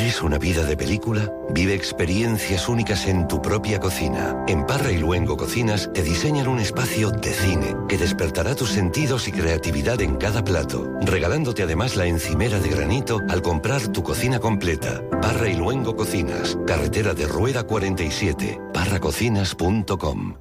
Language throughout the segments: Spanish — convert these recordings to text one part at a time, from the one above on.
¿Quieres una vida de película? Vive experiencias únicas en tu propia cocina. En Parra y Luengo Cocinas te diseñan un espacio de cine que despertará tus sentidos y creatividad en cada plato, regalándote además la encimera de granito al comprar tu cocina completa. Parra y Luengo Cocinas, carretera de Rueda 47, parracocinas.com.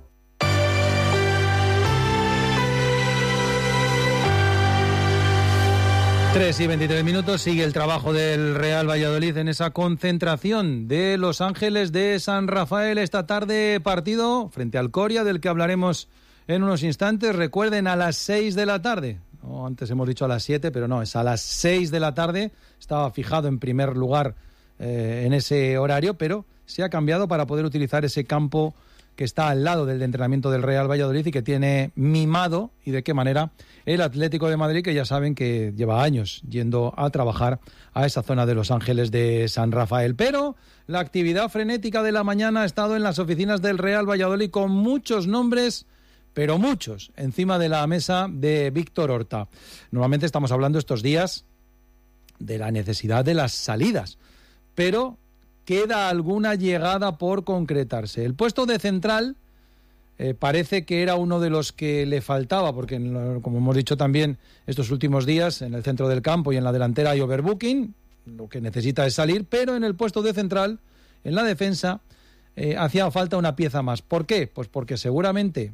3:23, sigue el trabajo del Real Valladolid en esa concentración de Los Ángeles de San Rafael esta tarde, partido frente al Coria, del que hablaremos en unos instantes. Recuerden, a las 6 de la tarde, no, antes hemos dicho a las 7, pero no, es a las 6 de la tarde, estaba fijado en primer lugar en ese horario, pero se ha cambiado para poder utilizar ese campo que está al lado del entrenamiento del Real Valladolid y que tiene mimado, y de qué manera, el Atlético de Madrid, que ya saben que lleva años yendo a trabajar a esa zona de Los Ángeles de San Rafael. Pero la actividad frenética de la mañana ha estado en las oficinas del Real Valladolid, con muchos nombres, pero muchos, encima de la mesa de Víctor Horta. Normalmente estamos hablando estos días de la necesidad de las salidas, pero queda alguna llegada por concretarse. El puesto de central parece que era uno de los que le faltaba, porque como hemos dicho también estos últimos días, en el centro del campo y en la delantera hay overbooking, lo que necesita es salir, pero en el puesto de central, en la defensa, hacía falta una pieza más. ¿Por qué? Pues porque seguramente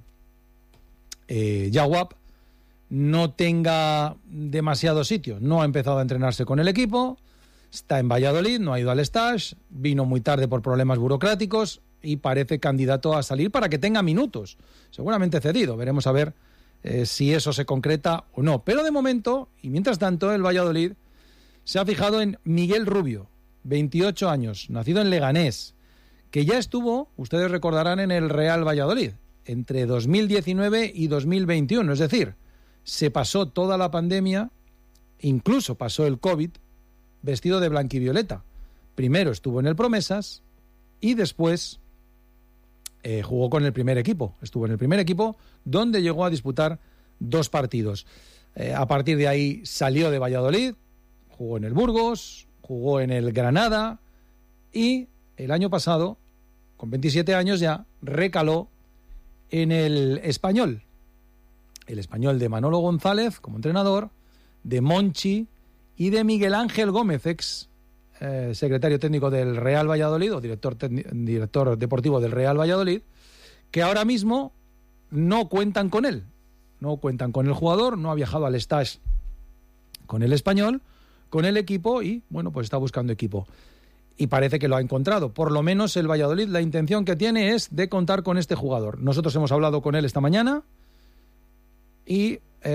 Jawab no tenga demasiado sitio. No ha empezado a entrenarse con el equipo, está en Valladolid, no ha ido al stage, vino muy tarde por problemas burocráticos y parece candidato a salir para que tenga minutos, seguramente cedido. Veremos a ver si eso se concreta o no. Pero de momento, y mientras tanto, el Valladolid se ha fijado en Miguel Rubio, 28 años, nacido en Leganés, que ya estuvo, ustedes recordarán, en el Real Valladolid entre 2019 y 2021, es decir, se pasó toda la pandemia, incluso pasó el COVID, vestido de blanquivioleta. Primero estuvo en el Promesas y después jugó con el primer equipo. Estuvo en el primer equipo, donde llegó a disputar 2 partidos. A partir de ahí salió de Valladolid, jugó en el Burgos, jugó en el Granada y el año pasado, con 27 años ya, recaló en el Español. El Español de Manolo González como entrenador, de Monchi y de Miguel Ángel Gómez, ex secretario técnico del Real Valladolid o director deportivo del Real Valladolid, que ahora mismo no cuentan con él. No cuentan con el jugador, no ha viajado al stage con el Español, con el equipo y, bueno, pues está buscando equipo. Y parece que lo ha encontrado. Por lo menos el Valladolid, la intención que tiene es de contar con este jugador. Nosotros hemos hablado con él esta mañana y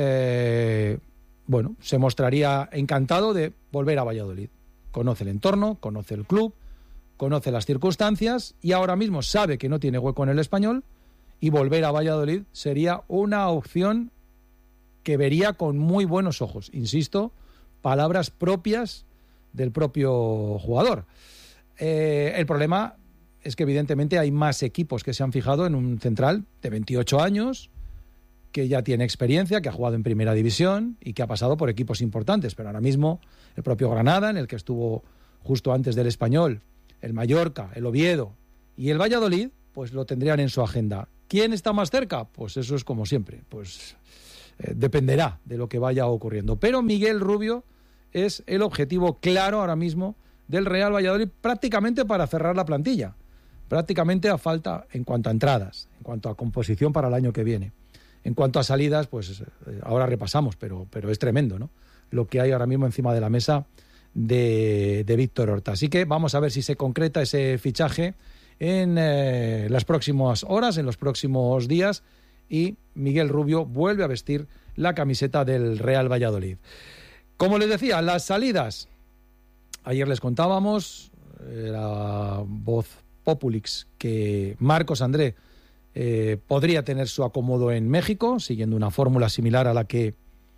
bueno, se mostraría encantado de volver a Valladolid. Conoce el entorno, conoce el club, conoce las circunstancias y ahora mismo sabe que no tiene hueco en el Español y volver a Valladolid sería una opción que vería con muy buenos ojos. Insisto, palabras propias del propio jugador. El problema es que evidentemente hay más equipos que se han fijado en un central de 28 años, que ya tiene experiencia, que ha jugado en primera división y que ha pasado por equipos importantes, pero ahora mismo el propio Granada, en el que estuvo justo antes del Español, el Mallorca, el Oviedo y el Valladolid, pues lo tendrían en su agenda. ¿Quién está más cerca? Pues eso es como siempre, pues dependerá de lo que vaya ocurriendo. Pero Miguel Rubio es el objetivo claro ahora mismo del Real Valladolid, prácticamente para cerrar la plantilla, prácticamente a falta en cuanto a entradas, en cuanto a composición para el año que viene. En cuanto a salidas, pues ahora repasamos, pero es tremendo, ¿no? Lo que hay ahora mismo encima de la mesa de Víctor Horta. Así que vamos a ver si se concreta ese fichaje en las próximas horas, en los próximos días, y Miguel Rubio vuelve a vestir la camiseta del Real Valladolid. Como les decía, las salidas. Ayer les contábamos, la voz Populix, que Marcos André podría tener su acomodo en México, siguiendo una fórmula similar a la que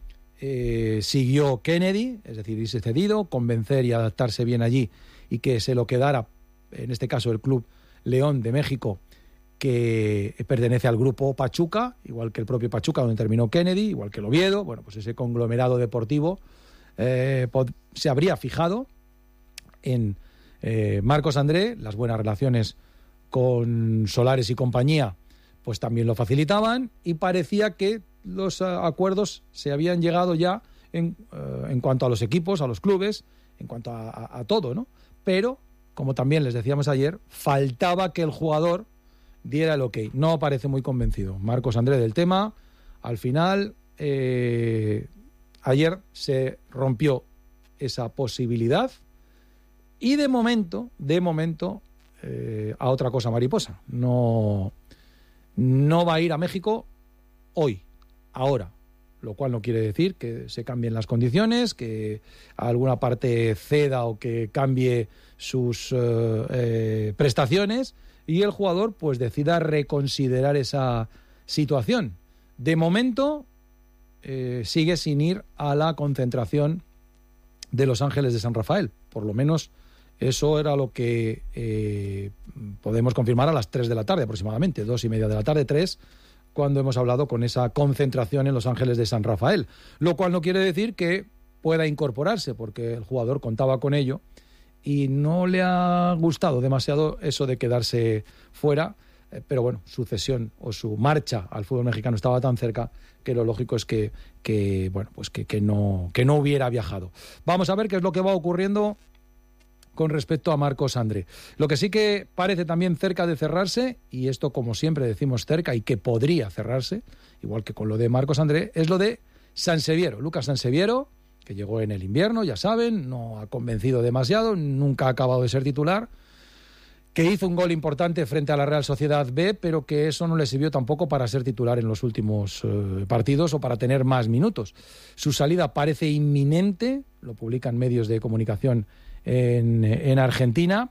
siguió Kennedy, es decir, irse cedido, convencer y adaptarse bien allí y que se lo quedara, en este caso el Club León de México, que pertenece al grupo Pachuca, igual que el propio Pachuca donde terminó Kennedy, igual que el Oviedo. Bueno, pues ese conglomerado deportivo se habría fijado en Marcos André, las buenas relaciones con Solares y compañía, pues también lo facilitaban, y parecía que los acuerdos se habían llegado ya en cuanto a los equipos, a los clubes, en cuanto a todo, ¿no? Pero, como también les decíamos ayer, faltaba que el jugador diera el ok. No parece muy convencido Marcos André del tema. Al final, ayer se rompió esa posibilidad y de momento, a otra cosa mariposa. No va a ir a México hoy, ahora, lo cual no quiere decir que se cambien las condiciones, que a alguna parte ceda o que cambie sus prestaciones y el jugador pues decida reconsiderar esa situación. De momento sigue sin ir a la concentración de Los Ángeles de San Rafael, por lo menos eso era lo que podemos confirmar a las 3 de la tarde aproximadamente, 2:30 de la tarde, 3, cuando hemos hablado con esa concentración en Los Ángeles de San Rafael. Lo cual no quiere decir que pueda incorporarse, porque el jugador contaba con ello y no le ha gustado demasiado eso de quedarse fuera, pero bueno, su cesión o su marcha al fútbol mexicano estaba tan cerca que lo lógico es que no hubiera viajado. Vamos a ver qué es lo que va ocurriendo con respecto a Marcos André. Lo que sí que parece también cerca de cerrarse, y esto como siempre decimos cerca y que podría cerrarse, igual que con lo de Marcos André, es lo de Sanseviero, Lucas Sanseviero, que llegó en el invierno, ya saben, no ha convencido demasiado, nunca ha acabado de ser titular, que hizo un gol importante frente a la Real Sociedad B, pero que eso no le sirvió tampoco para ser titular en los últimos partidos o para tener más minutos. Su salida parece inminente, lo publican medios de comunicación en Argentina,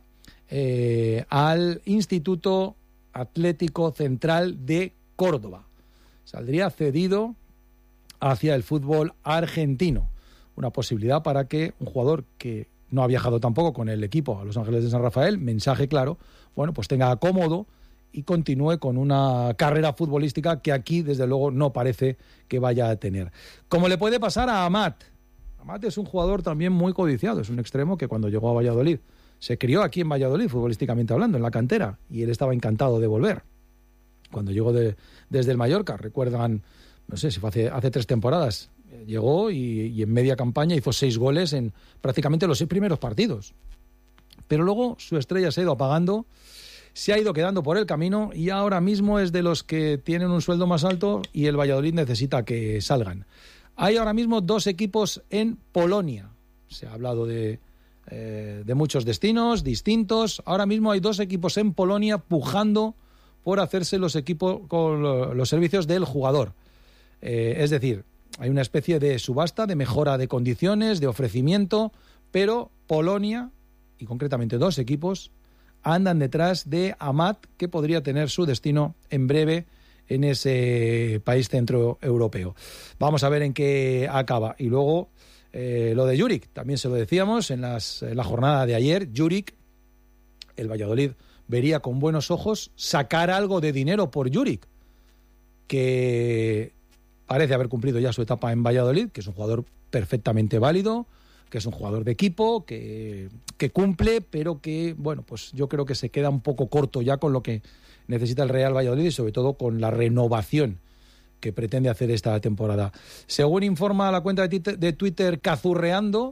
al Instituto Atlético Central de Córdoba. Saldría cedido hacia el fútbol argentino. Una posibilidad para que un jugador que no ha viajado tampoco con el equipo a Los Ángeles de San Rafael, mensaje claro, bueno, pues tenga cómodo y continúe con una carrera futbolística que aquí, desde luego, no parece que vaya a tener. Como le puede pasar a Amat. Amat es un jugador también muy codiciado, es un extremo que cuando llegó a Valladolid se crió aquí en Valladolid, futbolísticamente hablando, en la cantera, y él estaba encantado de volver. Cuando llegó desde el Mallorca, recuerdan, no sé si fue hace 3 temporadas, llegó y en media campaña hizo 6 goles en prácticamente los 6 primeros partidos. Pero luego su estrella se ha ido apagando, se ha ido quedando por el camino y ahora mismo es de los que tienen un sueldo más alto y el Valladolid necesita que salgan. Hay ahora mismo 2 equipos en Polonia. Se ha hablado de muchos destinos distintos. Ahora mismo hay 2 equipos en Polonia pujando por hacerse los equipos con los servicios del jugador. Es decir, hay una especie de subasta, de mejora de condiciones, de ofrecimiento, pero Polonia, y concretamente 2 equipos, andan detrás de Amat, que podría tener su destino en breve en ese país centroeuropeo. Vamos a ver en qué acaba. Y luego lo de Juric, también se lo decíamos en la jornada de ayer. Juric, el Valladolid vería con buenos ojos sacar algo de dinero por Juric, que parece haber cumplido ya su etapa en Valladolid, que es un jugador perfectamente válido, que es un jugador de equipo, que cumple, pero que, bueno, pues yo creo que se queda un poco corto ya con lo que necesita el Real Valladolid y sobre todo con la renovación que pretende hacer esta temporada. Según informa la cuenta de Twitter Cazurreando,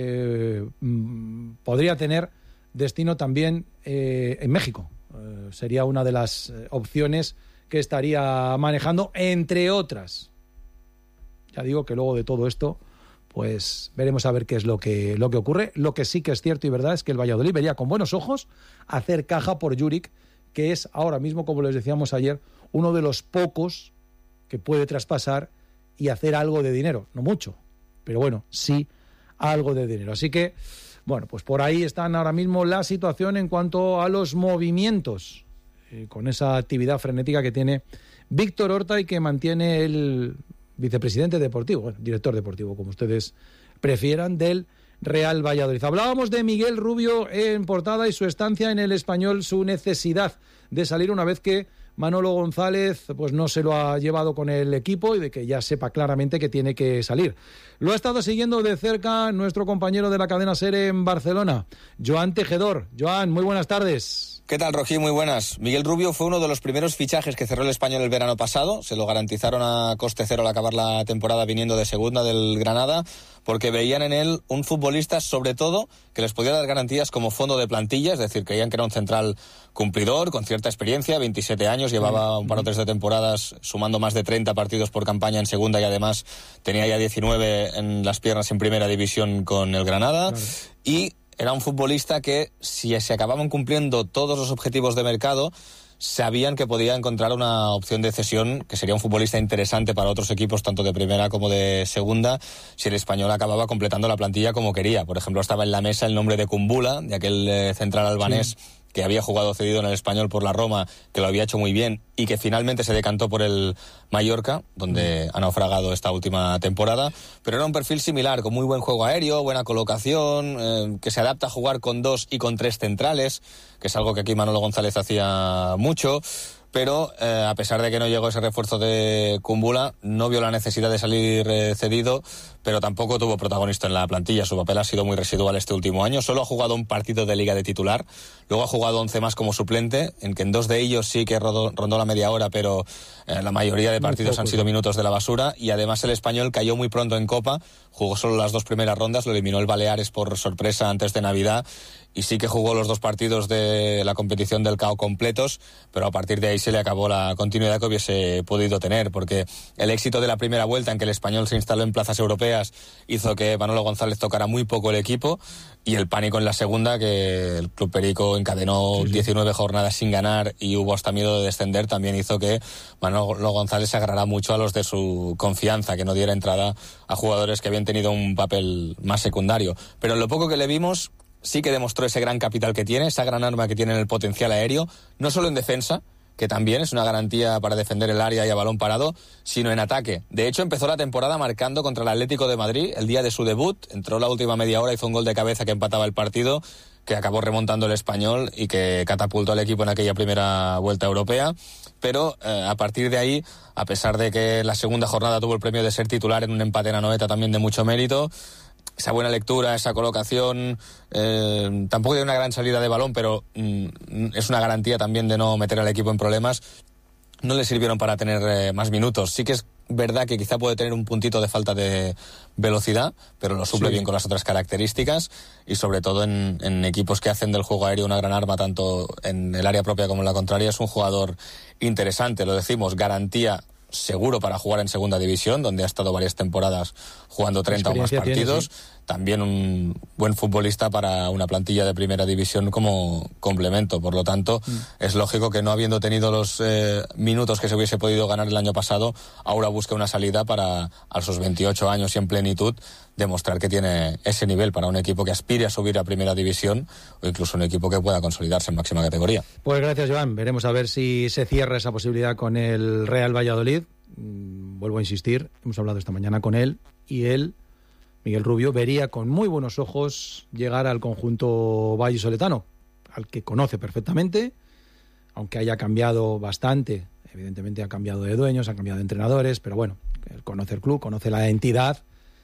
podría tener destino también en México. Sería una de las opciones que estaría manejando, entre otras. Ya digo que luego de todo esto, pues veremos a ver qué es lo que ocurre. Lo que sí que es cierto y verdad es que el Valladolid vería con buenos ojos hacer caja por Juric, que es ahora mismo, como les decíamos ayer, uno de los pocos que puede traspasar y hacer algo de dinero. No mucho, pero bueno, sí algo de dinero. Así que, bueno, pues por ahí están ahora mismo la situación en cuanto a los movimientos, con esa actividad frenética que tiene Víctor Horta y que mantiene el vicepresidente deportivo, bueno, director deportivo, como ustedes prefieran, del Real Valladolid. Hablábamos de Miguel Rubio en portada y su estancia en el Español, su necesidad de salir una vez que Manolo González pues no se lo ha llevado con el equipo y de que ya sepa claramente que tiene que salir. Lo ha estado siguiendo de cerca nuestro compañero de la cadena SER en Barcelona, Joan Tejedor. Joan, muy buenas tardes. ¿Qué tal, Rogi? Muy buenas. Miguel Rubio fue uno de los primeros fichajes que cerró el Español el verano pasado. Se lo garantizaron a coste cero al acabar la temporada viniendo de segunda del Granada, porque veían en él un futbolista, sobre todo, que les podía dar garantías como fondo de plantilla, es decir, creían que era un central cumplidor, con cierta experiencia, 27 años, llevaba un par o tres de temporadas sumando más de 30 partidos por campaña en segunda y además tenía ya 19 en las piernas en primera división con el Granada. Claro. Y era un futbolista que, si se acababan cumpliendo todos los objetivos de mercado, sabían que podía encontrar una opción de cesión, que sería un futbolista interesante para otros equipos, tanto de primera como de segunda, si el Español acababa completando la plantilla como quería. Por ejemplo, estaba en la mesa el nombre de Kumbula, de aquel central albanés, sí, que había jugado cedido en el Español por la Roma, que lo había hecho muy bien y que finalmente se decantó por el Mallorca, donde ha naufragado esta última temporada. Pero era un perfil similar, con muy buen juego aéreo, buena colocación, que se adapta a jugar con 2 y con 3 centrales, que es algo que aquí Manolo González hacía mucho. Pero a pesar de que no llegó ese refuerzo de Kumbula, no vio la necesidad de salir cedido, pero tampoco tuvo protagonista en la plantilla. Su papel ha sido muy residual este último año. Solo ha jugado un partido de Liga de titular, luego ha jugado 11 más como suplente, en que en 2 de ellos sí que rondó la media hora, pero la mayoría de partidos han sido minutos de la basura. Y además el Español cayó muy pronto en Copa, jugó solo las 2 primeras rondas, lo eliminó el Baleares por sorpresa antes de Navidad, y sí que jugó los 2 partidos de la competición del CAO completos, pero a partir de ahí se le acabó la continuidad que hubiese podido tener, porque el éxito de la primera vuelta, en que el Español se instaló en plazas europeas, hizo que Manolo González tocara muy poco el equipo, y el pánico en la segunda, que el Club Perico encadenó 19 jornadas sin ganar y hubo hasta miedo de descender, también hizo que Manolo González se agarrara mucho a los de su confianza, que no diera entrada a jugadores que habían tenido un papel más secundario. Pero en lo poco que le vimos, sí que demostró ese gran capital que tiene, esa gran arma que tiene en el potencial aéreo, no solo en defensa, que también es una garantía para defender el área y a balón parado, sino en ataque. De hecho, empezó la temporada marcando contra el Atlético de Madrid el día de su debut, entró la última media hora, hizo un gol de cabeza que empataba el partido, que acabó remontando el Español y que catapultó al equipo en aquella primera vuelta europea. Pero a partir de ahí, a pesar de que la segunda jornada tuvo el premio de ser titular en un empate en Anoeta también de mucho mérito, esa buena lectura, esa colocación, tampoco tiene una gran salida de balón, pero es una garantía también de no meter al equipo en problemas, no le sirvieron para tener más minutos. Sí que es verdad que quizá puede tener un puntito de falta de velocidad, pero lo suple bien con las otras características, y sobre todo en equipos que hacen del juego aéreo una gran arma, tanto en el área propia como en la contraria. Es un jugador interesante, lo decimos, garantía seguro para jugar en segunda división, donde ha estado varias temporadas jugando 30 o más partidos. Tiene, sí. También un buen futbolista para una plantilla de primera división como complemento. Por lo tanto, es lógico que no habiendo tenido los minutos que se hubiese podido ganar el año pasado, ahora busca una salida para, a sus 28 años y en plenitud, demostrar que tiene ese nivel para un equipo que aspire a subir a primera división, o incluso un equipo que pueda consolidarse en máxima categoría. Pues gracias, Joan. Veremos a ver si se cierra esa posibilidad con el Real Valladolid. Vuelvo a insistir, hemos hablado esta mañana con él, y él, Miguel Rubio, vería con muy buenos ojos llegar al conjunto vallisoletano, al que conoce perfectamente, aunque haya cambiado bastante. Evidentemente ha cambiado de dueños, ha cambiado de entrenadores, pero bueno, él conoce el club, conoce la entidad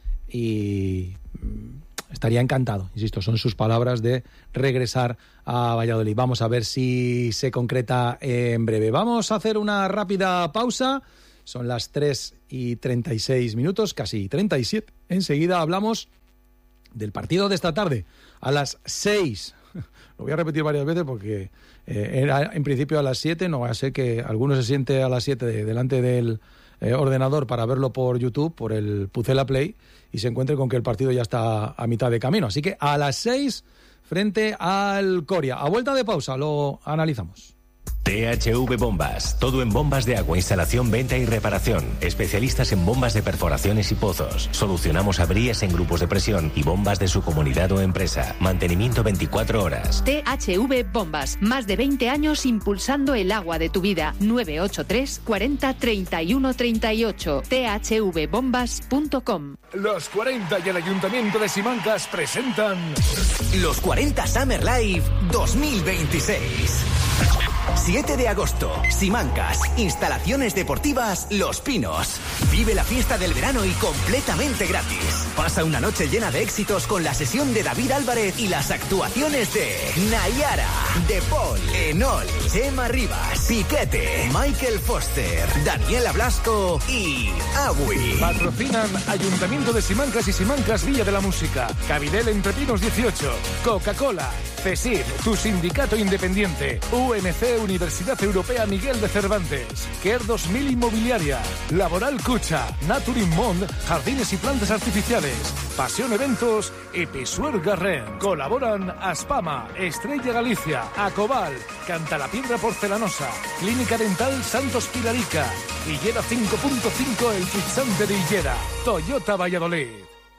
y estaría encantado, insisto, son sus palabras, de regresar a Valladolid. Vamos a ver si se concreta en breve. Vamos a hacer una rápida pausa. Son las 3:36, casi 37. Enseguida hablamos del partido de esta tarde, a las 6. Lo voy a repetir varias veces porque era en principio a las 7. No va a ser que alguno se siente a las 7 delante del ordenador para verlo por YouTube, por el Pucela Play, y se encuentre con que el partido ya está a mitad de camino. Así que a las 6, frente al Coria. A vuelta de pausa lo analizamos. THV Bombas, todo en bombas de agua, instalación, venta y reparación. Especialistas en bombas de perforaciones y pozos. Solucionamos averías en grupos de presión y bombas de su comunidad o empresa. Mantenimiento 24 horas. THV Bombas, más de 20 años impulsando el agua de tu vida. 983 40 31 38. thvbombas.com. Los 40 y el Ayuntamiento de Simancas presentan Los 40 Summer Live 2026. 7 de agosto, Simancas, instalaciones deportivas Los Pinos. Vive la fiesta del verano y completamente gratis. Pasa una noche llena de éxitos con la sesión de David Álvarez y las actuaciones de Nayara, De Paul, Enol, Chema Rivas, Piquete, Michael Foster, Daniela Blasco y Agui. Patrocinan Ayuntamiento de Simancas y Simancas Villa de la Música, Cabidel Entre Pinos 18, Coca-Cola, CESID, tu sindicato independiente, UNC Universidad Europea Miguel de Cervantes, Care 2000 Inmobiliaria, Laboral Cucha, Naturin Mond, Jardines y Plantas Artificiales, Pasión Eventos y Pisuer Garren. Colaboran Aspama, Estrella Galicia, Acobal, Cantalapiedra Porcelanosa, Clínica Dental Santos Pilarica, Higuera 5.5 El Fixante de Higuera, Toyota Valladolid.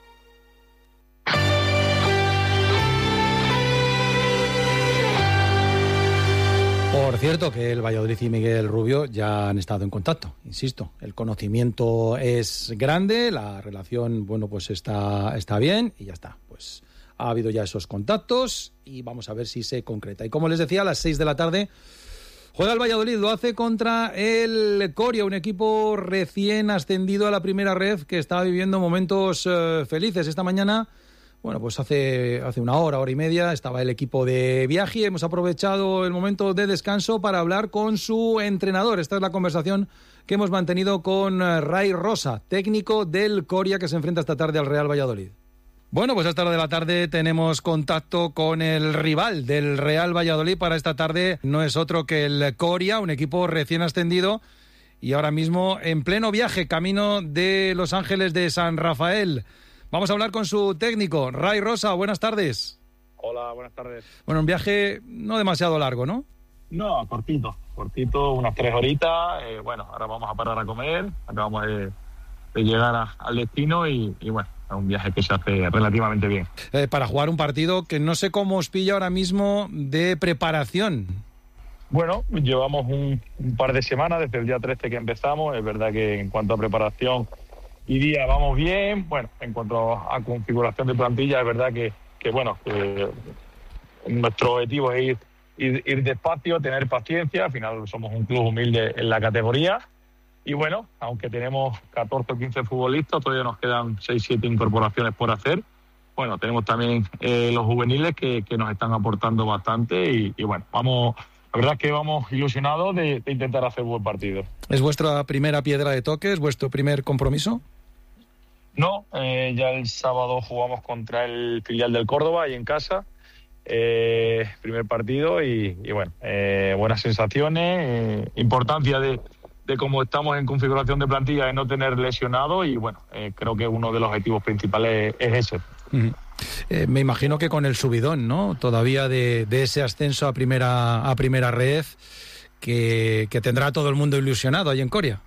Por cierto, que el Valladolid y Miguel Rubio ya han estado en contacto, insisto. El conocimiento es grande, la relación, bueno, pues está bien y ya está. Pues ha habido ya esos contactos y vamos a ver si se concreta. Y como les decía, a las 6 de la tarde juega el Valladolid, lo hace contra el Coria, un equipo recién ascendido a la primera red que está viviendo momentos felices. Esta mañana, bueno, pues hace una hora y media estaba el equipo de viaje y hemos aprovechado el momento de descanso para hablar con su entrenador. Esta es la conversación que hemos mantenido con Ray Rosa, técnico del Coria, que se enfrenta esta tarde al Real Valladolid. Bueno, pues a esta hora de la tarde tenemos contacto con el rival del Real Valladolid para esta tarde. No es otro que el Coria, un equipo recién ascendido y ahora mismo en pleno viaje, camino de Los Ángeles de San Rafael. Vamos a hablar con su técnico, Ray Rosa. Buenas tardes. Hola, buenas tardes. Bueno, un viaje no demasiado largo, ¿no? No, cortito, unas 3 horitas. Bueno, ahora vamos a parar a comer, acabamos de llegar al destino y bueno, es un viaje que se hace relativamente bien. Para jugar un partido que no sé cómo os pilla ahora mismo de preparación. Bueno, llevamos un par de semanas desde el día 13 que empezamos. Es verdad que en cuanto a preparación y día vamos bien. Bueno, en cuanto a configuración de plantilla, es verdad que nuestro objetivo es ir despacio, tener paciencia. Al final somos un club humilde en la categoría. Y bueno, aunque tenemos 14 o 15 futbolistas, todavía nos quedan 6-7 incorporaciones por hacer. Bueno, tenemos también los juveniles que nos están aportando bastante y bueno, la verdad es que vamos ilusionados de intentar hacer buen partido. ¿Es vuestra primera piedra de toque? ¿Es vuestro primer compromiso? No, ya el sábado jugamos contra el filial del Córdoba ahí en casa, primer partido y bueno, buenas sensaciones, importancia de cómo estamos en configuración de plantilla de no tener lesionado y bueno, creo que uno de los objetivos principales es ese. Uh-huh. Me imagino que con el subidón, ¿no? Todavía de ese ascenso a primera red que tendrá todo el mundo ilusionado ahí en Coria.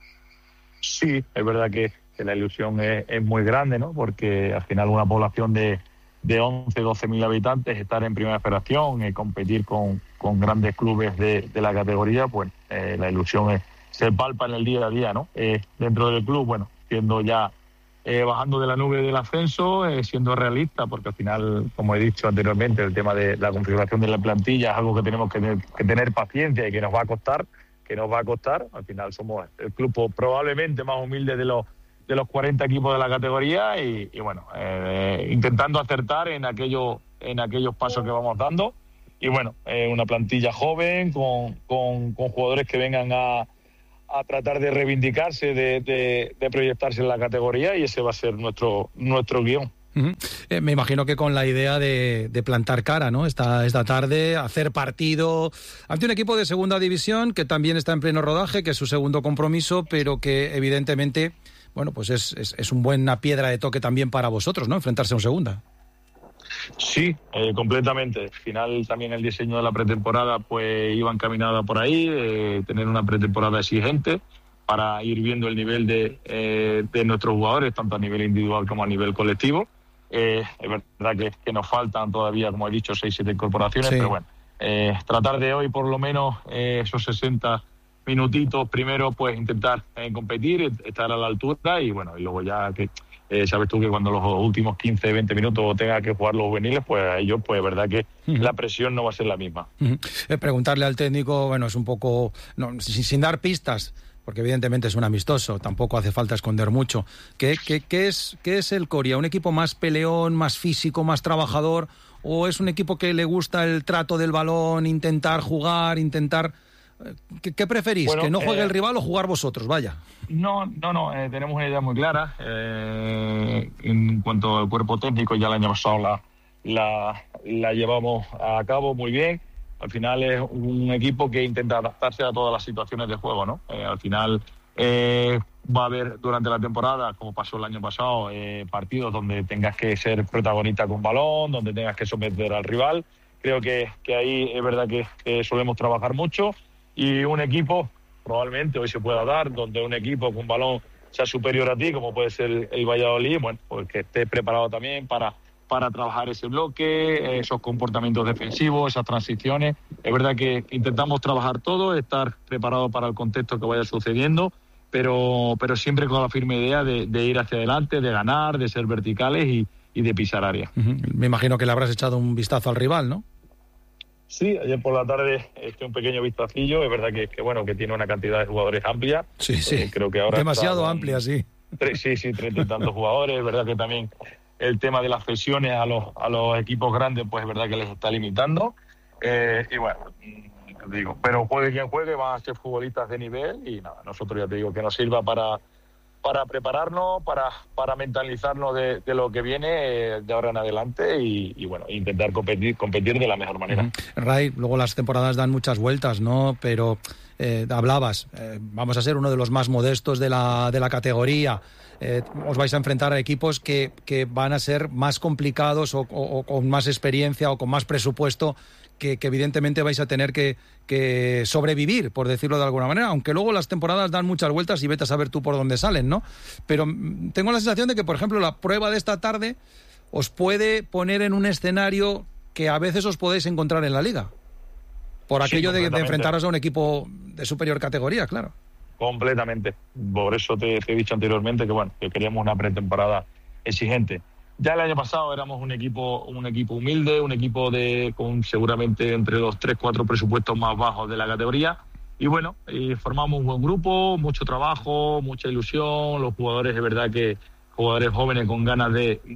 Sí, es verdad que la ilusión es muy grande, ¿no? Porque al final una población de 11-12 mil habitantes, estar en primera federación, competir con grandes clubes de la categoría, pues la ilusión se palpa en el día a día, ¿no? Dentro del club, bueno, siendo ya bajando de la nube del ascenso, siendo realista, porque al final, como he dicho anteriormente, el tema de la configuración de la plantilla es algo que tenemos que tener paciencia y que nos va a costar. Al final somos el club probablemente más humilde de los 40 equipos de la categoría y bueno, intentando acertar en aquellos pasos que vamos dando y bueno, una plantilla joven con jugadores que vengan a tratar de reivindicarse, de proyectarse en la categoría y ese va a ser nuestro guión. Uh-huh. Me imagino que con la idea de plantar cara, ¿no? Esta tarde, hacer partido ante un equipo de segunda división que también está en pleno rodaje, que es su segundo compromiso, pero que evidentemente, bueno, pues es una buena piedra de toque también para vosotros, ¿no? Enfrentarse a un segunda. Sí, completamente. Al final también el diseño de la pretemporada pues iba encaminada por ahí, tener una pretemporada exigente para ir viendo el nivel de nuestros jugadores, tanto a nivel individual como a nivel colectivo. Es verdad que nos faltan todavía, como he dicho, 6-7 incorporaciones, sí. Pero bueno, tratar de hoy por lo menos esos 60 minutitos, primero pues intentar competir, estar a la altura y bueno, y luego ya que sabes tú que cuando los últimos 15, 20 minutos tenga que jugar los juveniles, pues a ellos, pues verdad que la presión no va a ser la misma. Preguntarle al técnico, bueno, es un poco, sin dar pistas, porque evidentemente es un amistoso, tampoco hace falta esconder mucho. ¿Qué es el Coria? ¿Un equipo más peleón, más físico, más trabajador? ¿O es un equipo que le gusta el trato del balón, intentar jugar, ¿Qué preferís? Bueno, ¿que no juegue el rival o jugar vosotros? Vaya. No, tenemos una idea muy clara. En cuanto al cuerpo técnico, ya el año pasado la llevamos a cabo muy bien. Al final es un equipo que intenta adaptarse a todas las situaciones de juego, ¿no? Al final va a haber durante la temporada, como pasó el año pasado, partidos donde tengas que ser protagonista con balón, donde tengas que someter al rival. Creo que ahí es verdad que solemos trabajar mucho. Y un equipo, probablemente hoy se pueda dar, donde un equipo con balón sea superior a ti, como puede ser el Valladolid, bueno, pues que esté preparado también para trabajar ese bloque, esos comportamientos defensivos, esas transiciones. Es verdad que intentamos trabajar todo, estar preparado para el contexto que vaya sucediendo, pero siempre con la firme idea de ir hacia adelante, de ganar, de ser verticales y de pisar área. Me imagino que le habrás echado un vistazo al rival, ¿no? Sí, ayer por la tarde un pequeño vistacillo. Es verdad que tiene una cantidad de jugadores amplia. Sí. Creo que ahora demasiado amplia, sí. Sí, 30 y tantos jugadores. Es verdad que también el tema de las cesiones a los equipos grandes, pues es verdad que les está limitando. Y bueno, digo, pero juegue quien juegue, van a ser futbolistas de nivel y nada, nosotros ya te digo que nos sirva para prepararnos, para mentalizarnos de lo que viene de ahora en adelante y bueno, intentar competir de la mejor manera. Ray, luego las temporadas dan muchas vueltas, ¿no? Pero hablabas, vamos a ser uno de los más modestos de la categoría. Os vais a enfrentar a equipos que van a ser más complicados o con más experiencia o con más presupuesto que evidentemente vais a tener que sobrevivir, por decirlo de alguna manera, aunque luego las temporadas dan muchas vueltas y vete a saber tú por dónde salen, ¿no? Pero tengo la sensación de que, por ejemplo, la prueba de esta tarde os puede poner en un escenario que a veces os podéis encontrar en la Liga, por aquello de enfrentaros a un equipo de superior categoría, claro. Completamente. Por eso te he dicho anteriormente que queríamos una pretemporada exigente. Ya el año pasado éramos un equipo humilde, un equipo con seguramente entre los 3-4 presupuestos más bajos de la categoría. Y bueno, formamos un buen grupo, mucho trabajo, mucha ilusión. Los jugadores, es verdad que jugadores jóvenes con ganas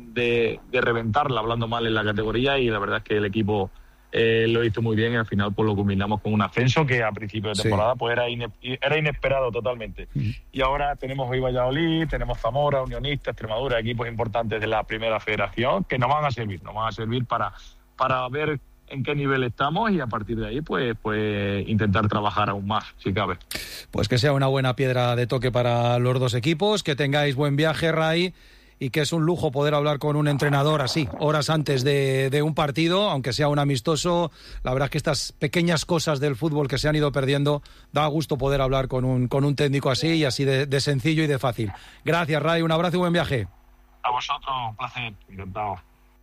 de reventarla, hablando mal en la categoría. Y la verdad es que el equipo lo hizo muy bien y al final pues lo combinamos con un ascenso que a principio de temporada pues era inesperado totalmente. Y ahora tenemos hoy Valladolid, tenemos Zamora, Unionista, Extremadura, equipos importantes de la primera federación que nos van a servir para ver en qué nivel estamos y a partir de ahí pues intentar trabajar aún más, si cabe. Pues que sea una buena piedra de toque para los dos equipos, que tengáis buen viaje, Ray, y que es un lujo poder hablar con un entrenador así, horas antes de un partido, aunque sea un amistoso. La verdad es que estas pequeñas cosas del fútbol que se han ido perdiendo, da gusto poder hablar con un técnico así y así de sencillo y de fácil. Gracias, Ray, un abrazo y buen viaje. A vosotros, un placer, encantado.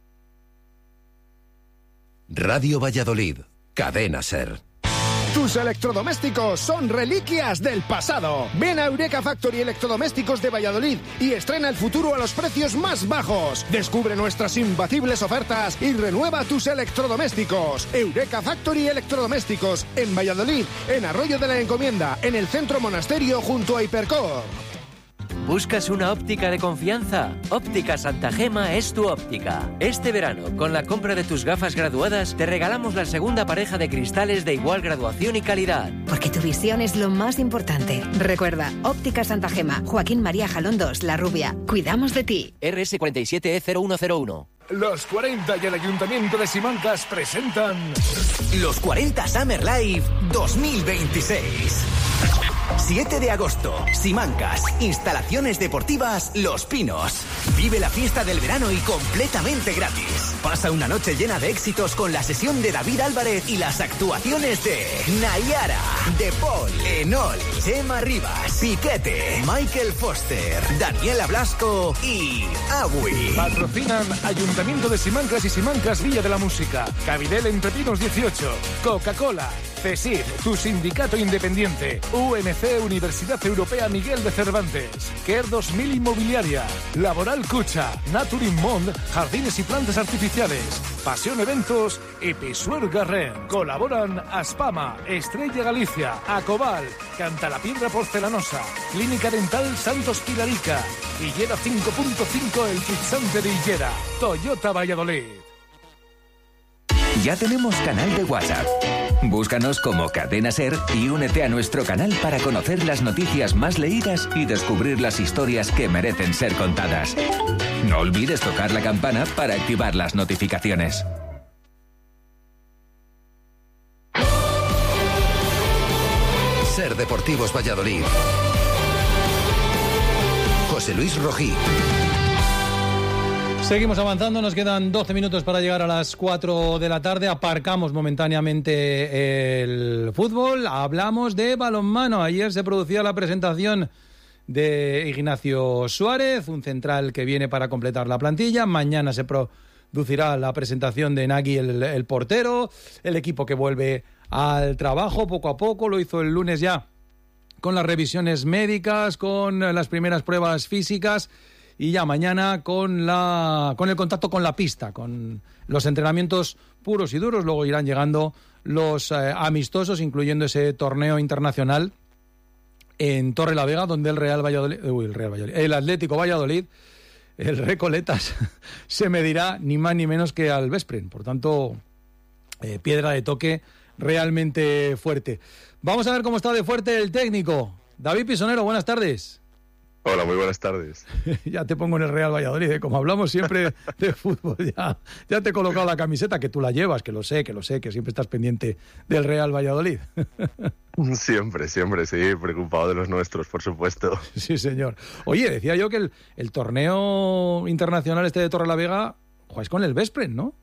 Radio Valladolid, Cadena SER. Tus electrodomésticos son reliquias del pasado. Ven a Eureka Factory Electrodomésticos de Valladolid y estrena el futuro a los precios más bajos. Descubre nuestras imbatibles ofertas y renueva tus electrodomésticos. Eureka Factory Electrodomésticos en Valladolid, en Arroyo de la Encomienda, en el Centro Monasterio junto a Hipercor. ¿Buscas una óptica de confianza? Óptica Santa Gema es tu óptica. Este verano, con la compra de tus gafas graduadas, te regalamos la segunda pareja de cristales de igual graduación y calidad. Porque tu visión es lo más importante. Recuerda, Óptica Santa Gema, Joaquín María Jalón 2, La Rubia. Cuidamos de ti. RS 47E0101. Los 40 y el Ayuntamiento de Simancas presentan Los 40 Summer Live 2026. 7 de agosto, Simancas, instalaciones deportivas Los Pinos. Vive la fiesta del verano y completamente gratis. Pasa una noche llena de éxitos con la sesión de David Álvarez y las actuaciones de Nayara, De Paul, Enol, Chema Rivas, Piquete, Michael Foster, Daniela Blasco y Agui. Patrocinan Ayuntamiento de Simancas y Simancas Villa de la Música, Cabidel Entre Pinos 18, Coca-Cola, CESIR, tu sindicato independiente, UNC Universidad Europea Miguel de Cervantes, KER 2000 Inmobiliaria, Laboral Cucha, Naturin Mond, Jardines y Plantas Artificiales, Pasión Eventos y Pisuer Garren. Colaboran Aspama, Estrella Galicia, Acobal, Cantalapiedra Porcelanosa, Clínica Dental Santos Pilarica, Higuera 5.5 El Fixante de Higuera, Toyota Valladolid. Ya tenemos canal de WhatsApp. Búscanos como Cadena Ser y únete a nuestro canal para conocer las noticias más leídas y descubrir las historias que merecen ser contadas. No olvides tocar la campana para activar las notificaciones. Ser Deportivos Valladolid. José Luis Rojí. Seguimos avanzando, nos quedan 12 minutos para llegar a las 4 de la tarde. Aparcamos momentáneamente el fútbol, hablamos de balonmano. Ayer se producía la presentación de Ignacio Suárez, un central que viene para completar la plantilla. Mañana se producirá la presentación de Nagui, el portero, el equipo que vuelve al trabajo poco a poco. Lo hizo el lunes ya con las revisiones médicas, con las primeras pruebas físicas. Y ya mañana con el contacto con la pista, con los entrenamientos puros y duros. Luego irán llegando los amistosos, incluyendo ese torneo internacional en Torrelavega, donde el Atlético Valladolid, el Recoletas, se medirá ni más ni menos que al Veszprém. Por tanto, piedra de toque realmente fuerte. Vamos a ver cómo está de fuerte el técnico. David Pisonero, buenas tardes. Hola, muy buenas tardes. Ya te pongo en el Real Valladolid, como hablamos siempre de fútbol, ya te he colocado la camiseta, que tú la llevas, que lo sé, que siempre estás pendiente del Real Valladolid. Siempre, sí, preocupado de los nuestros, por supuesto. Sí, señor. Oye, decía yo que el torneo internacional de Torrelavega jugáis con el Veszprém, ¿no?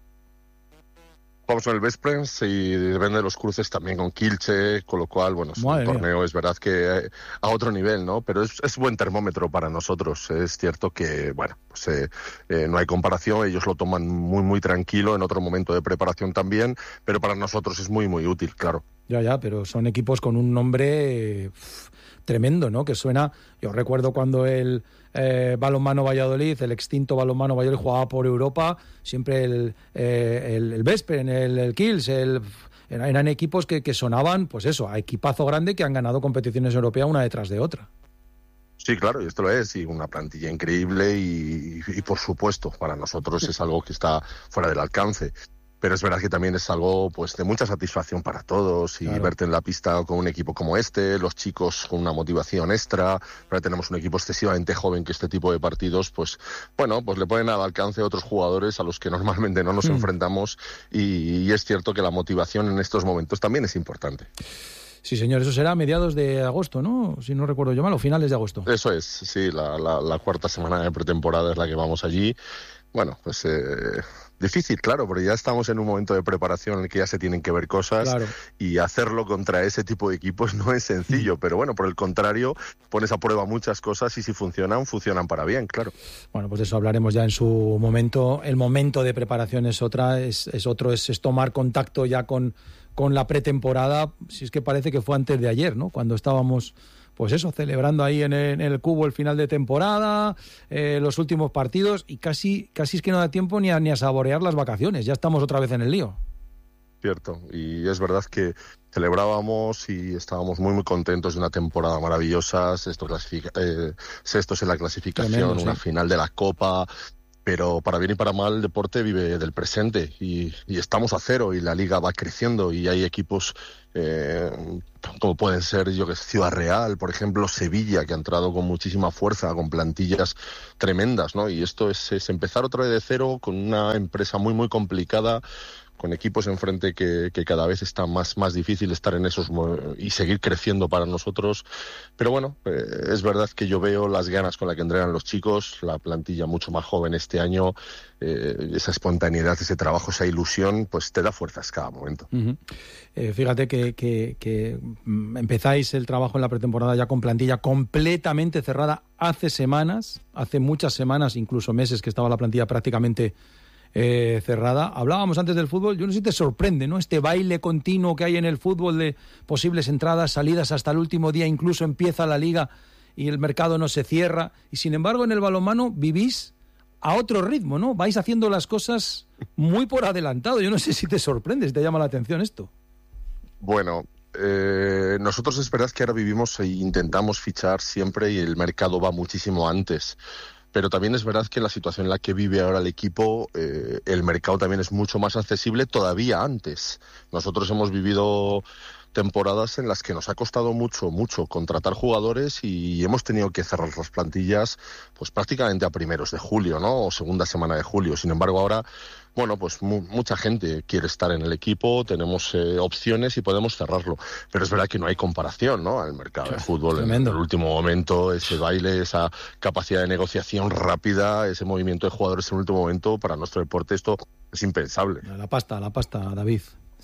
Vamos con el Veszprém y depende de los cruces también con Kielce, con lo cual, bueno, es un torneo, es verdad que a otro nivel, ¿no? Pero es buen termómetro para nosotros. Es cierto que, bueno, pues no hay comparación, ellos lo toman muy, muy tranquilo en otro momento de preparación también, pero para nosotros es muy, muy útil, claro. Ya, pero son equipos con un nombre tremendo, ¿no? Que suena, yo recuerdo cuando el Balonmano Valladolid, el extinto Balonmano Valladolid jugaba por Europa, siempre el Veszprém, el Kielce, eran equipos que sonaban, pues eso, a equipazo grande que han ganado competiciones europeas una detrás de otra. Sí, claro, y esto lo es, y una plantilla increíble y por supuesto, para nosotros es algo que está fuera del alcance. Pero es verdad que también es algo pues de mucha satisfacción para todos y claro, verte en la pista con un equipo como este, los chicos con una motivación extra. Ahora tenemos un equipo excesivamente joven que este tipo de partidos pues bueno, pues le ponen al alcance a otros jugadores a los que normalmente no nos enfrentamos y es cierto que la motivación en estos momentos también es importante. Sí, señor, eso será a mediados de agosto, ¿no? Si no recuerdo yo mal, o finales de agosto. Eso es, sí, la cuarta semana de pretemporada es la que vamos allí. Bueno, pues difícil, claro, porque ya estamos en un momento de preparación en el que ya se tienen que ver cosas, claro, y hacerlo contra ese tipo de equipos no es sencillo, pero bueno, por el contrario, pones a prueba muchas cosas y si funcionan para bien, claro. Bueno, pues de eso hablaremos ya en su momento. El momento de preparación es es tomar contacto ya con la pretemporada, si es que parece que fue antes de ayer, ¿no? Cuando estábamos pues eso, celebrando ahí en el Cubo el final de temporada, los últimos partidos, y casi es que no da tiempo ni a saborear las vacaciones, ya estamos otra vez en el lío. Cierto, y es verdad que celebrábamos y estábamos muy muy contentos de una temporada maravillosa, sextos en la clasificación, tremendo, una final de la Copa. Pero para bien y para mal el deporte vive del presente y estamos a cero y la liga va creciendo y hay equipos como pueden ser Ciudad Real, por ejemplo, Sevilla, que ha entrado con muchísima fuerza, con plantillas tremendas, ¿no? Y esto es empezar otra vez de cero con una empresa muy muy complicada, con equipos enfrente que cada vez está más difícil estar en esos y seguir creciendo para nosotros. Pero bueno, es verdad que yo veo las ganas con las que entrenan los chicos, la plantilla mucho más joven este año, esa espontaneidad, ese trabajo, esa ilusión, pues te da fuerzas cada momento. Fíjate que empezáis el trabajo en la pretemporada ya con plantilla completamente cerrada hace muchas semanas, incluso meses, que estaba la plantilla prácticamente cerrada. Hablábamos antes del fútbol, yo no sé si te sorprende, ¿no? Este baile continuo que hay en el fútbol de posibles entradas, salidas hasta el último día, incluso empieza la liga y el mercado no se cierra, y sin embargo en el balonmano vivís a otro ritmo, ¿no? Vais haciendo las cosas muy por adelantado. Yo no sé si te sorprende, si te llama la atención esto. Bueno, nosotros es verdad que ahora vivimos e intentamos fichar siempre y el mercado va muchísimo antes. Pero también es verdad que la situación en la que vive ahora el equipo, el mercado también es mucho más accesible todavía antes. Nosotros hemos vivido temporadas en las que nos ha costado mucho contratar jugadores y hemos tenido que cerrar las plantillas pues prácticamente a primeros de julio, ¿no? O segunda semana de julio. Sin embargo, ahora, bueno, pues mucha gente quiere estar en el equipo, tenemos opciones y podemos cerrarlo. Pero es verdad que no hay comparación, ¿no? Al mercado de fútbol. Tremendo. En el último momento, ese baile, esa capacidad de negociación rápida, ese movimiento de jugadores en el último momento, para nuestro deporte esto es impensable. La pasta, David.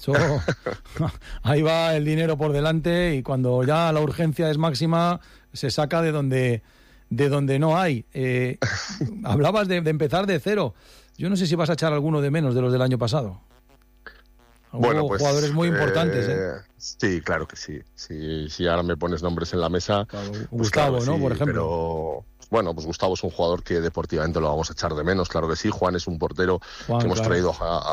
Ahí va el dinero por delante y cuando ya la urgencia es máxima se saca de donde no hay. Hablabas de empezar de cero. Yo no sé si vas a echar alguno de menos de los del año pasado. Bueno, pues, jugadores muy importantes. Sí, claro que sí. Si ahora me pones nombres en la mesa. Claro, pues Gustavo, claro, ¿no? Sí, por ejemplo. Pero bueno, pues Gustavo es un jugador que deportivamente lo vamos a echar de menos, claro que sí. Juan es un portero que hemos traído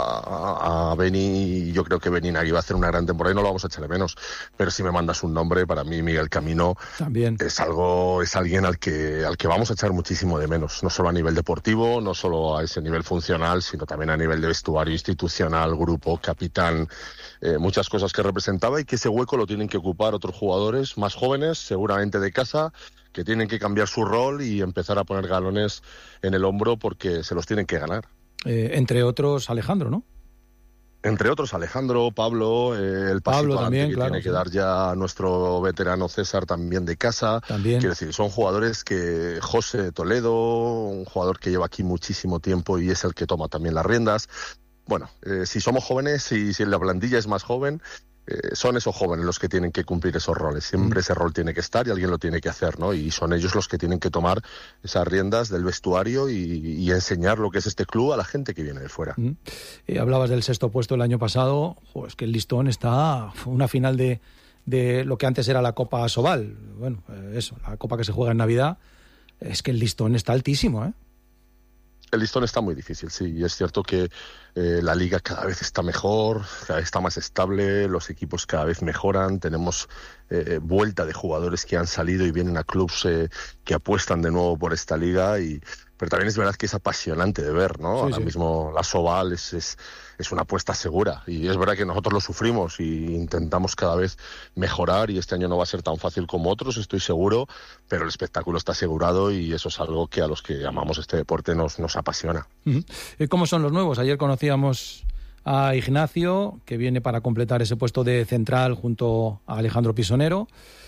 a Beni y yo creo que Beni Nagui va a hacer una gran temporada y no lo vamos a echar de menos. Pero si me mandas un nombre, para mí Miguel Camino también es alguien al que vamos a echar muchísimo de menos, no solo a nivel deportivo, no solo a ese nivel funcional, sino también a nivel de vestuario, institucional, grupo, capitán, muchas cosas que representaba y que ese hueco lo tienen que ocupar otros jugadores más jóvenes, seguramente de casa, que tienen que cambiar su rol y empezar a poner galones en el hombro porque se los tienen que ganar. Entre otros Alejandro, ¿no? Entre otros Alejandro, Pablo, el pasito también, que claro, tiene que dar ya nuestro veterano César también de casa. También. Quiero decir, son jugadores que José Toledo, un jugador que lleva aquí muchísimo tiempo y es el que toma también las riendas. Bueno, si somos jóvenes y si la plantilla es más joven, son esos jóvenes los que tienen que cumplir esos roles. Siempre ese rol tiene que estar y alguien lo tiene que hacer, ¿no? Y son ellos los que tienen que tomar esas riendas del vestuario y enseñar lo que es este club a la gente que viene de fuera. Hablabas del sexto puesto el año pasado. Es que el listón está una final de lo que antes era la Copa Sobal. Bueno, eso, la copa que se juega en Navidad. Es que el listón está altísimo, ¿eh? El listón está muy difícil, sí, y es cierto que la liga cada vez está mejor, cada vez está más estable, los equipos cada vez mejoran, tenemos vuelta de jugadores que han salido y vienen a clubes que apuestan de nuevo por esta liga, pero también es verdad que es apasionante de ver, ¿no? Sí, ahora mismo la Sobal es una apuesta segura y es verdad que nosotros lo sufrimos y intentamos cada vez mejorar y este año no va a ser tan fácil como otros, estoy seguro, pero el espectáculo está asegurado y eso es algo que a los que amamos este deporte nos apasiona. ¿Cómo son los nuevos? Ayer conocíamos a Ignacio, que viene para completar ese puesto de central junto a Alejandro Pisonero.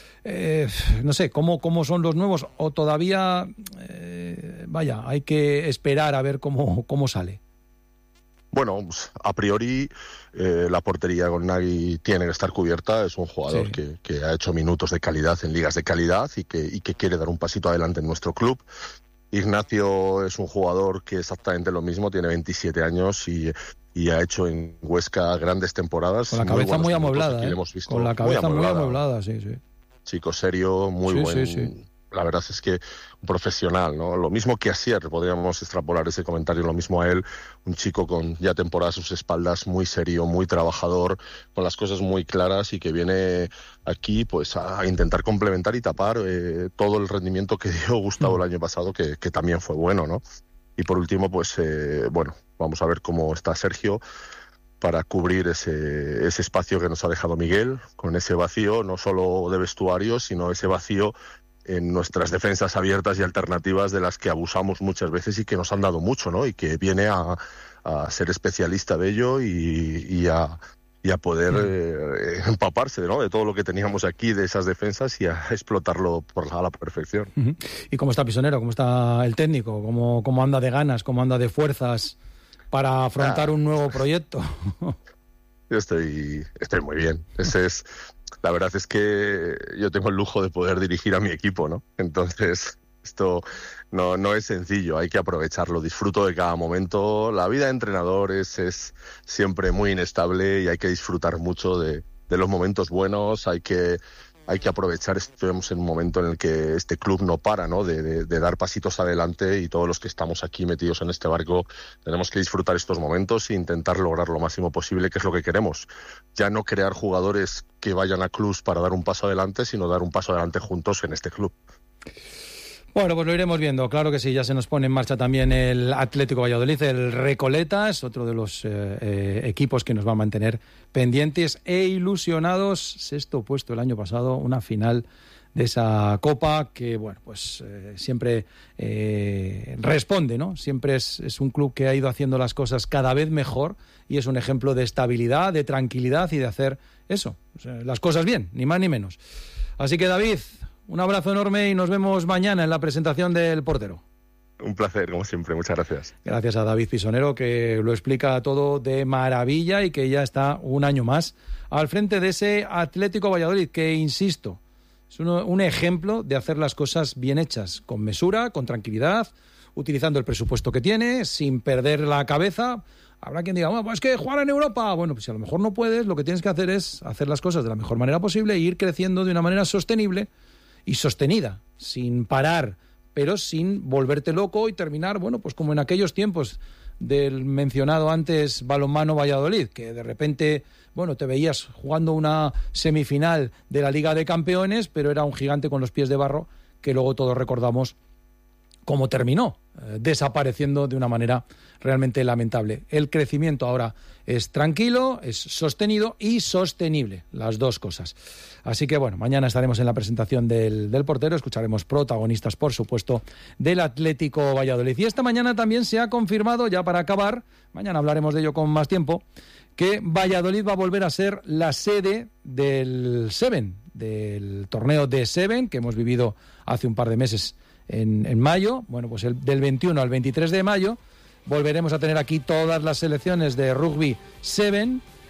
No sé, ¿cómo son los nuevos? O todavía, hay que esperar a ver cómo sale. Bueno, pues, a priori la portería con Nagui tiene que estar cubierta. Es un jugador que ha hecho minutos de calidad en ligas de calidad y que quiere dar un pasito adelante en nuestro club. Ignacio es un jugador que exactamente lo mismo, tiene 27 años y ha hecho en Huesca grandes temporadas. Con la cabeza muy amueblada, Con la cabeza muy amueblada, sí. Chico serio, muy buen. Sí. La verdad es que un profesional, ¿no? Lo mismo que Asier, podríamos extrapolar ese comentario, lo mismo a él, un chico con ya temporadas a sus espaldas, muy serio, muy trabajador, con las cosas muy claras y que viene aquí pues a intentar complementar y tapar todo el rendimiento que dio Gustavo el año pasado, que también fue bueno, ¿no? Y por último, pues vamos a ver cómo está Sergio para cubrir ese espacio que nos ha dejado Miguel, con ese vacío, no solo de vestuario, sino ese vacío en nuestras defensas abiertas y alternativas de las que abusamos muchas veces y que nos han dado mucho, ¿no? Y que viene a ser especialista de ello y a poder empaparse, ¿no?, de todo lo que teníamos aquí, de esas defensas, y a explotarlo a la perfección. ¿Y cómo está Pisonero? ¿Cómo está el técnico? ¿Cómo anda de ganas? ¿Cómo anda de fuerzas para afrontar un nuevo proyecto? Yo estoy muy bien. La verdad es que yo tengo el lujo de poder dirigir a mi equipo, ¿no? Entonces, esto no es sencillo, hay que aprovecharlo. Disfruto de cada momento. La vida de entrenador es siempre muy inestable y hay que disfrutar mucho de los momentos buenos. Hay que aprovechar. Estamos en un momento en el que este club no para, ¿no?, de dar pasitos adelante, y todos los que estamos aquí metidos en este barco tenemos que disfrutar estos momentos e intentar lograr lo máximo posible, que es lo que queremos. Ya no crear jugadores que vayan a clubs para dar un paso adelante, sino dar un paso adelante juntos en este club. Bueno, pues lo iremos viendo, claro que sí. Ya se nos pone en marcha también el Atlético Valladolid, el Recoletas, otro de los equipos que nos va a mantener pendientes e ilusionados. 6º puesto el año pasado, una final de esa Copa que, bueno, pues siempre responde, ¿no? Siempre es un club que ha ido haciendo las cosas cada vez mejor y es un ejemplo de estabilidad, de tranquilidad y de hacer eso, o sea, las cosas bien, ni más ni menos. Así que, David, un abrazo enorme y nos vemos mañana en la presentación del portero. Un placer, como siempre. Muchas gracias. Gracias a David Pisonero, que lo explica todo de maravilla y que ya está un año más al frente de ese Atlético Valladolid, que, insisto, es un ejemplo de hacer las cosas bien hechas, con mesura, con tranquilidad, utilizando el presupuesto que tiene, sin perder la cabeza. Habrá quien diga, bueno, pues es que jugar en Europa. Bueno, pues si a lo mejor no puedes, lo que tienes que hacer es hacer las cosas de la mejor manera posible e ir creciendo de una manera sostenible y sostenida, sin parar, pero sin volverte loco y terminar, bueno, pues como en aquellos tiempos del mencionado antes Balonmano Valladolid, que de repente, bueno, te veías jugando una semifinal de la Liga de Campeones, pero era un gigante con los pies de barro, que luego todos recordamos cómo terminó, desapareciendo de una manera realmente lamentable. El crecimiento ahora es tranquilo, es sostenido y sostenible, las dos cosas. Así que, bueno, mañana estaremos en la presentación del portero, escucharemos protagonistas, por supuesto, del Atlético Valladolid. Y esta mañana también se ha confirmado, ya para acabar, mañana hablaremos de ello con más tiempo, que Valladolid va a volver a ser la sede del Seven, del torneo de Seven, que hemos vivido hace un par de meses en mayo. Bueno, pues del 21 al 23 de mayo volveremos a tener aquí todas las selecciones de rugby 7,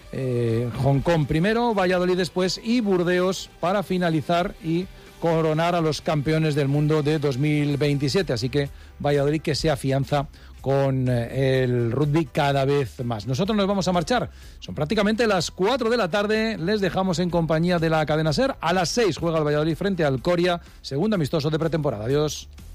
Hong Kong primero, Valladolid después y Burdeos para finalizar y coronar a los campeones del mundo de 2027. Así que Valladolid que se afianza con el rugby cada vez más. Nosotros nos vamos a marchar. Son prácticamente las 4 de la tarde. Les dejamos en compañía de la cadena SER. A las 6 juega el Valladolid frente al Coria. Segundo amistoso de pretemporada. Adiós.